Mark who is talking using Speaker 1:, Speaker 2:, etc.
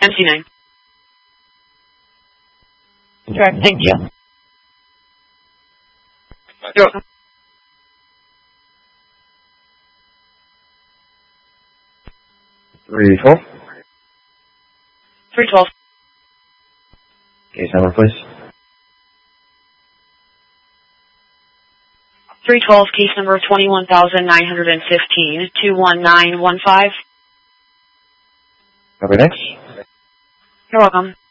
Speaker 1: MC9.
Speaker 2: Correct. Thank you.
Speaker 1: You're welcome.
Speaker 3: 312.
Speaker 1: 312.
Speaker 3: Case number, please.
Speaker 1: 312, case number 21,915, 21915.
Speaker 3: Copy next.
Speaker 1: You're welcome.